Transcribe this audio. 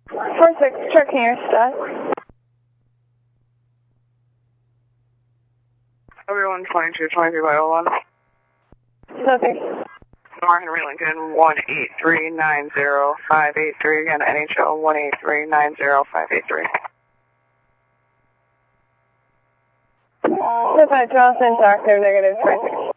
4-6, checking your stats. Everyone 2223 by 01. Nothing. North Henry Lincoln 18390-583. Again, NHL 18390-583. Goodbye, Johnson, active, negative 20.